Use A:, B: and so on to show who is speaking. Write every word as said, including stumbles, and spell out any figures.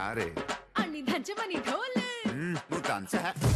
A: क्या रे
B: आणि धंचमनी ढोल
A: हम्म, वो कौन सा है